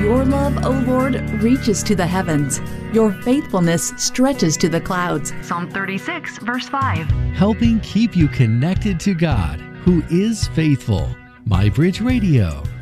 Your love, O Lord, reaches to the heavens. Your faithfulness stretches to the clouds. Psalm 36, verse 5. Helping keep you connected to God, who is faithful. MyBridge Radio.